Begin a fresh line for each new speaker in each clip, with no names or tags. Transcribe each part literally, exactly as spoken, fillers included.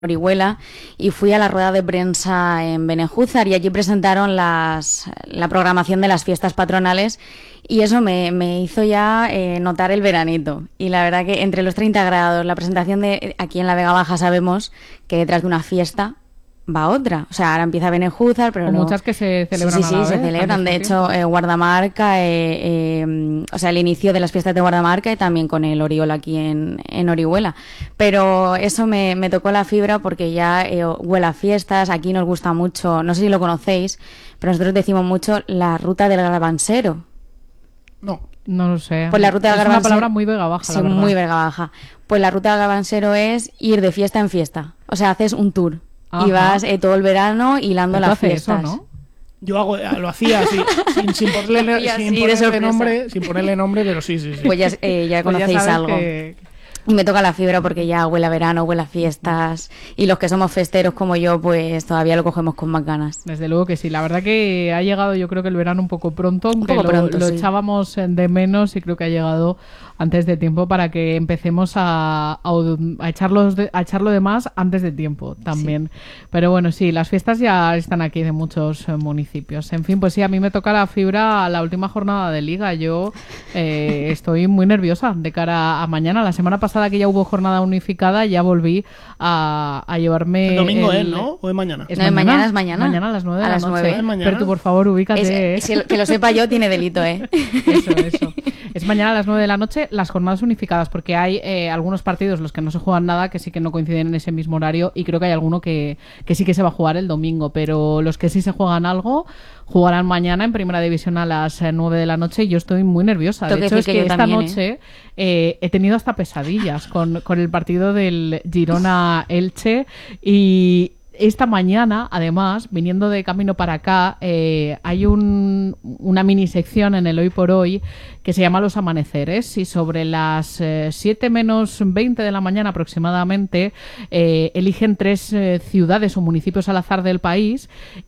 Orihuela y fui a la rueda de prensa en Benejúzar y allí presentaron las, la programación de las fiestas patronales y eso me, me hizo ya eh, notar el veranito. Y la verdad que entre los treinta grados, la presentación de aquí en la Vega Baja sabemos que detrás de una fiesta va otra. O sea, ahora empieza Benejúzar, pero
Con
luego...
muchas que se celebran
Sí, sí, sí,
a la
se
vez,
celebran. De hecho, eh, Guardamarca, eh, eh, o sea, el inicio de las fiestas de Guardamarca y también con el Oriola aquí en, en Orihuela. Pero eso me, me tocó la fibra porque ya eh, huele a fiestas, aquí nos gusta mucho, no sé si lo conocéis, pero nosotros decimos mucho la ruta del garbansero.
No. No lo sé.
Pues la ruta del
es
garbansero,
una palabra muy Vega Baja,
sí,
la verdad.
muy Vega Baja. Pues la ruta del garbansero es ir de fiesta en fiesta. O sea, haces un tour. Ajá. Y vas eh, todo el verano hilando las fiestas.
Eso, ¿no?
Yo hago, lo hacía así, sin, sin ponerle, sin
sí,
ponerle nombre, sin ponerle nombre, pero sí, sí, sí.
Pues ya, eh, ya
pues
conocéis
ya
algo.
Que...
Y me toca la fibra porque ya huele a verano, huele a fiestas. Y los que somos festeros como yo, pues todavía lo cogemos con más ganas.
Desde luego que sí. La verdad que ha llegado, yo creo que el verano un poco pronto, aunque
un poco
lo,
pronto,
lo
sí.
echábamos de menos y creo que ha llegado antes de tiempo para que empecemos a, a, a, echarlos de, a echarlo de más antes de tiempo también. Sí. Pero bueno, sí, las fiestas ya están aquí de muchos eh, municipios. En fin, pues sí, a mí me toca la fibra a la última jornada de Liga. Yo eh, estoy muy nerviosa de cara a mañana. La semana pasada que ya hubo jornada unificada, ya volví a, a llevarme...
El domingo
el,
es, ¿no? ¿O es mañana?
Es no, mañana? mañana es mañana.
Mañana a las nueve de
a
la
las
noche.
nueve.
Pero tú, por favor, ubícate.
Es, es, que lo sepa yo tiene delito, ¿eh?
Eso, eso. Es mañana a las nueve de la noche las jornadas unificadas, porque hay eh, algunos partidos, los que no se juegan nada, que sí que no coinciden en ese mismo horario, y creo que hay alguno que, que sí que se va a jugar el domingo, pero los que sí se juegan algo, jugarán mañana en Primera División a las nueve de la noche, y yo estoy muy nerviosa.
Tengo
de hecho,
que
es que,
que
esta
también,
noche
¿eh?
Eh, he tenido hasta pesadillas con, con el partido del Girona-Elche, y... Esta mañana, además, viniendo de camino para acá, eh, hay un, una mini sección en el Hoy por Hoy que se llama Los Amaneceres, y sobre las eh, siete menos veinte de la mañana aproximadamente eh, eligen tres eh, ciudades o municipios al azar del país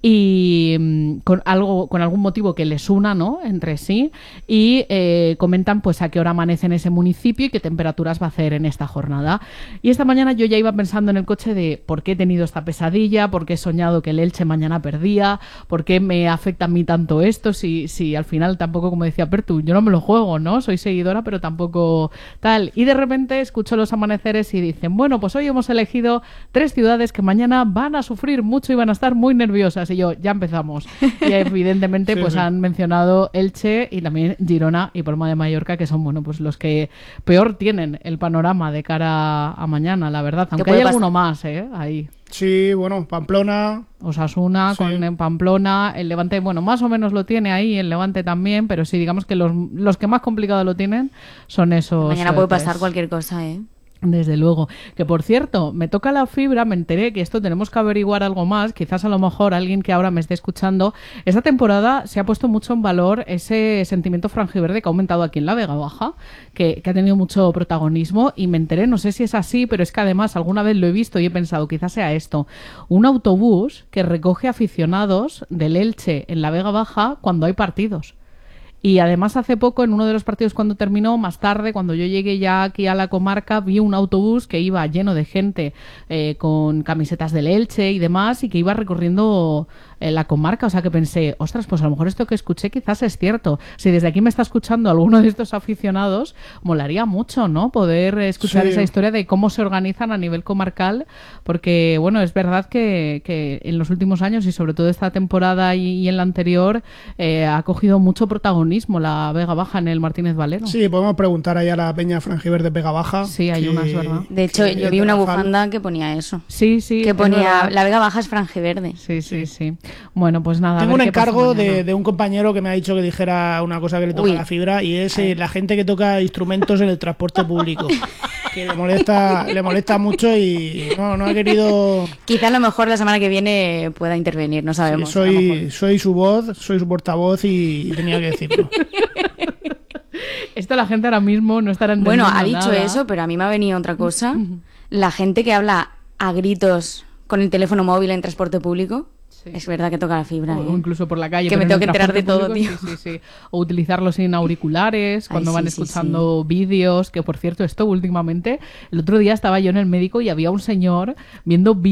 y mm, con algo con algún motivo que les una, ¿no?, entre sí, y eh, comentan pues a qué hora amanece en ese municipio y qué temperaturas va a hacer en esta jornada. Y esta mañana yo ya iba pensando en el coche de por qué he tenido esta pesadilla, porque he soñado que el Elche mañana perdía, por qué me afecta a mí tanto esto, si, si al final tampoco, como decía Pertu, yo no me lo juego, ¿no? Soy seguidora, pero tampoco tal. Y de repente escucho Los Amaneceres y dicen, bueno, pues hoy hemos elegido tres ciudades que mañana van a sufrir mucho y van a estar muy nerviosas. Y yo, ya empezamos. Y evidentemente sí, pues sí. han mencionado Elche y también Girona y Palma de Mallorca, que son, bueno, pues los que peor tienen el panorama de cara a mañana, la verdad. Aunque hay alguno más, ¿eh? Ahí.
Sí, bueno, Pamplona.
Osasuna, sí. Con Pamplona, el Levante, bueno, más o menos lo tiene ahí, el Levante también, pero sí, digamos que los, los que más complicado lo tienen son esos.
Mañana
eh,
puede
tres.
pasar cualquier cosa, ¿eh?
Desde luego. Que por cierto, me toca la fibra, me enteré que esto tenemos que averiguar algo más, quizás a lo mejor alguien que ahora me esté escuchando. Esta temporada se ha puesto mucho en valor ese sentimiento franjiverde que ha aumentado aquí en la Vega Baja, que, que ha tenido mucho protagonismo, y me enteré, no sé si es así, pero es que además alguna vez lo he visto y he pensado, quizás sea esto, un autobús que recoge aficionados del Elche en la Vega Baja cuando hay partidos. Y además hace poco, en uno de los partidos cuando terminó, más tarde, cuando yo llegué ya aquí a la comarca, vi un autobús que iba lleno de gente eh, con camisetas del Elche y demás, y que iba recorriendo eh, la comarca. O sea que pensé, ostras, pues a lo mejor esto que escuché quizás es cierto. Si desde aquí me está escuchando alguno de estos aficionados, molaría mucho, ¿no?, poder escuchar sí. esa historia de cómo se organizan a nivel comarcal, porque, bueno, es verdad que, que en los últimos años, y sobre todo esta temporada y, y en la anterior, eh, ha cogido mucho protagonismo la Vega Baja en el Martínez Valero.
Sí, podemos preguntar ahí a la Peña Frangiverde Vega Baja.
Sí, hay
que,
unas, ¿verdad?
De hecho, yo vi una bufanda que ponía eso.
Sí, sí.
Que ponía, la Vega Baja es frangiverde.
Sí, sí, sí. Bueno, pues nada.
Tengo un encargo de, de un compañero que me ha dicho que dijera una cosa que le toca Uy. a la fibra, y es eh, la gente que toca instrumentos en el transporte público. Que le molesta, le molesta mucho y no, no ha querido...
Quizá a lo mejor la semana que viene pueda intervenir, no sabemos.
Sí, soy, soy su voz, soy su portavoz y, y tenía que decirlo.
Esto la gente ahora mismo no estará entendiendo
Bueno, ha dicho
nada.
eso, pero a mí me ha venido otra cosa. La gente que habla a gritos con el teléfono móvil en transporte público.
Sí.
Es verdad que toca la fibra.
O,
¿eh?
o incluso por la calle.
Que me tengo que enterar de todo,
público,
tío.
Sí, sí, sí. O utilizarlo sin auriculares, cuando
Ay,
van
sí, sí,
escuchando sí. vídeos. Que por cierto, esto últimamente, el otro día estaba yo en el médico y había un señor viendo vídeos